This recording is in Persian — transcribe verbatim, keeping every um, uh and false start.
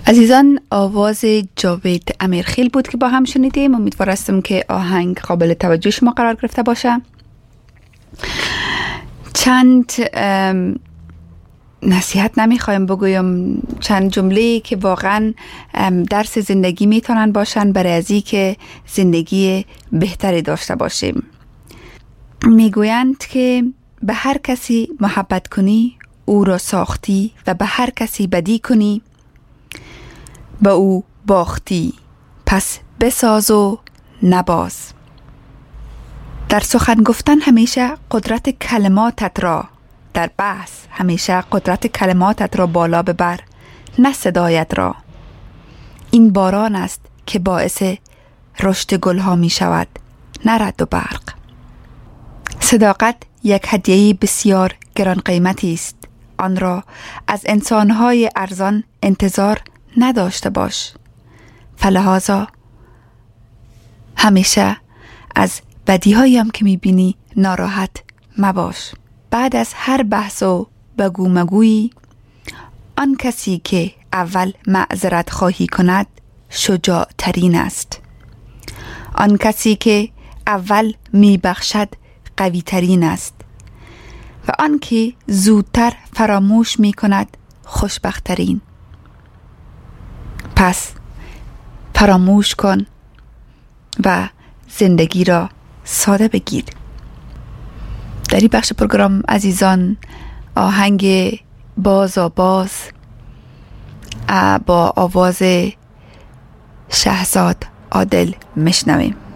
عزیزان، آواز جاوید امیرخیل بود که با هم شنیدیم. امیدوارم که آهنگ قابل توجه شما قرار گرفته باشه. چند نصیحت نمیخوایم بگویم، چند جمله که واقعا درس زندگی میتونن باشن برای ازی که زندگی بهتری داشته باشیم. میگویند که به هر کسی محبت کنی او را ساختی و به هر کسی بدی کنی به او باختی، پس بساز و نباز. در سخن گفتن همیشه قدرت کلماتت را، در بحث همیشه قدرت کلماتت را بالا ببر، نه صدایت را. این باران است که باعث رشد گلها می شود، نه رعد و برق. صداقت یک هدیه بسیار گران قیمتی است. آن را از انسانهای ارزان انتظار نداشته باش. فلهذا همیشه از بدیهایی هم که میبینی ناراحت مباش. بعد از هر بحث و بگو مگویی، آن کسی که اول معذرت خواهی کند شجاع ترین است. آن کسی که اول میبخشد قوی ترین است و آن که زودتر فراموش میکند خوشبخت ترین. پس فراموش کن و زندگی را ساده بگیر. در این بخش پروگرام عزیزان آهنگ باز و باز با آواز شهزاد عادل میشنویم.